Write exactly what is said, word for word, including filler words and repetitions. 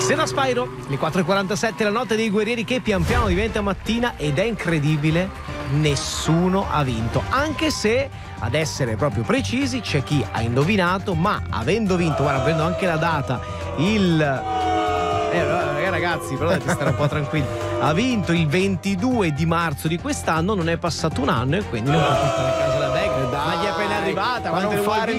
Sera Spyro, le quattro e quarantasette, la notte dei guerrieri che pian piano diventa mattina ed è incredibile, nessuno ha vinto, anche se ad essere proprio precisi c'è chi ha indovinato, ma avendo vinto, guarda, prendo anche la data, il eh, eh, ragazzi, però dovete stare un po' tranquilli, ha vinto il ventidue di marzo di quest'anno, non è passato un anno e quindi non può portare a casa la bag, ma gli è appena arrivata, ma non fare